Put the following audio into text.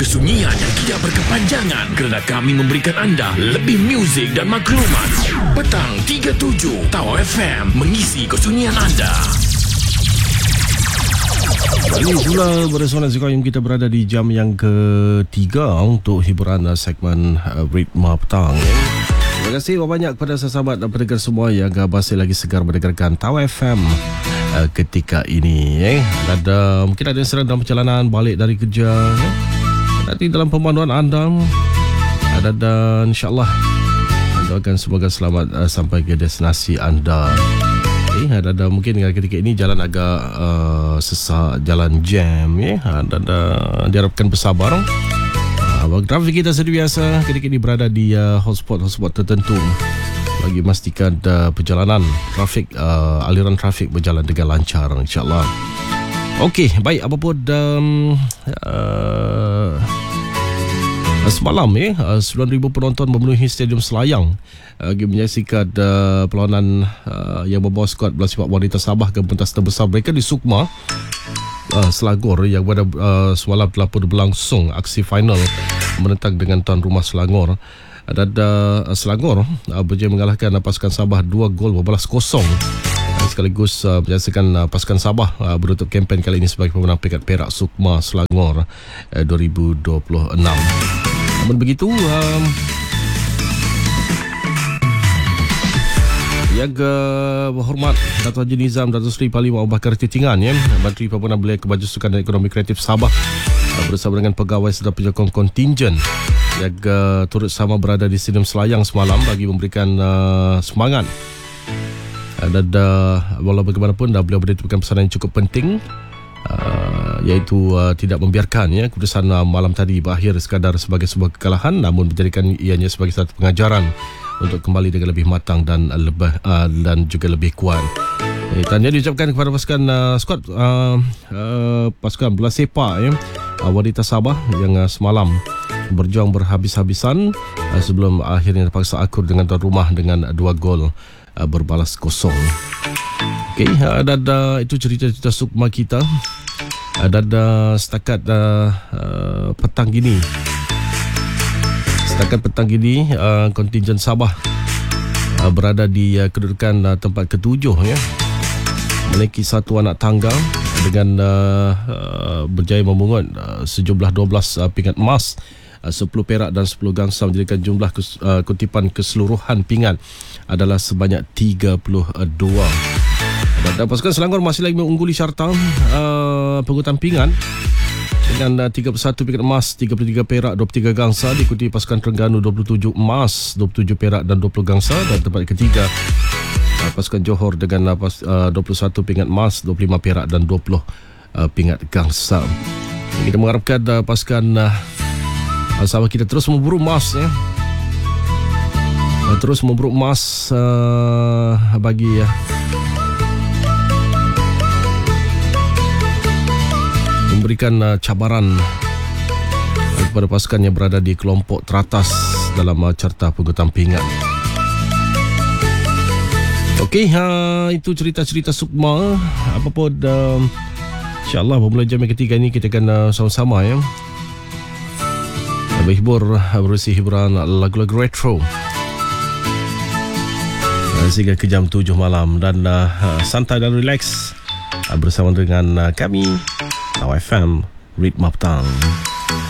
kesunyian yang tidak berkepanjangan kerana kami memberikan anda lebih muzik dan maklumat. Petang 37 Tau FM mengisi kesunyian anda. Ini pula beresonansi yang kita berada di jam yang ketiga untuk hiburan segmen Ritma Petang. Terima kasih banyak kepada sahabat dan pendengar semua yang masih lagi segar mendengarkan Tau FM ketika ini. Dan mungkin ada yang sedang dalam perjalanan balik dari kerja. Nanti dalam pemanduan anda, dan insyaAllah doakan semoga selamat sampai ke destinasi anda. Dan mungkin ketika ini jalan agak sesak, jalan jam, dan diharapkan bersabar. Trafik kita seperti biasa ketika ini berada di hotspot tertentu bagi memastikan perjalanan trafik, aliran trafik berjalan dengan lancar, insyaAllah. Okey, baik, apapun semalam 9,000 penonton memenuhi Stadium Selayang bagi menyaksikan perlawanan yang membawa skuad bola sepak wanita Sabah ke pentas terbesar mereka di Sukma, Selangor, yang pada semalam telah pun berlangsung aksi final menentang dengan tuan rumah Selangor. Dan Selangor berjaya mengalahkan pasukan Sabah 2 gol berbalas kosong, sekaligus menyaksikan pasukan Sabah berutup kempen kali ini sebagai pemenang peringkat perak Sukma Selangor 2026. Namun begitu, yang berhormat Dato' Haji Nizam Dato' Seri Parlimen Abu Bakar Titingan, Menteri Pembangunan Belia Kebaju Sukan dan Ekonomi Kreatif Sabah, bersama dengan pegawai serta penyokong kontingen yang turut sama berada di Stadium Selayang semalam bagi memberikan semangat. Dan walau bagaimanapun beliau menitipkan pesanan yang cukup penting, iaitu tidak membiarkan keputusan malam tadi berakhir sekadar sebagai sebuah kekalahan, namun menjadikan ianya sebagai satu pengajaran untuk kembali dengan lebih matang dan juga lebih kuat. Tanya diucapkan kepada pasukan skuad pasukan bola sepak wanita Sabah yang semalam berjuang berhabis-habisan sebelum akhirnya terpaksa akur dengan tuan rumah dengan 2 gol berbalas kosong. Okey, dan itu cerita-cerita Sukma kita. Dan setakat petang gini, kontingen Sabah berada di kedudukan tempat ke-7, memiliki 1 anak tangga dengan berjaya memungut sejumlah 12 pingat emas, 10 perak dan 10 gangsa, menjadikan jumlah kutipan keseluruhan pingat adalah sebanyak 32. Dan pasukan Selangor masih lagi mengungguli syarta pengurutan pingat dengan 31 pingat emas, 33 perak, 23 gangsa, diikuti pasukan Terengganu 27 emas, 27 perak dan 20 gangsa, dan tempat ketiga pasukan Johor dengan 21 pingat emas, 25 perak dan 20 pingat gangsa. Kita mengharapkan pasukan Sabah kita terus memburu emas, terus memburu emas bagi memberikan cabaran kepada pasukan yang berada di kelompok teratas dalam carta pengurutan pingat. Okey, itu cerita-cerita Sukma. Apapun, insyaAllah bermula jam yang ketiga ini kita akan sama-sama berhibur berusi hiburan lagu-lagu retro sehingga ke jam 7 malam, dan santai dan relax bersama dengan kami Tau FM Ritma Petang.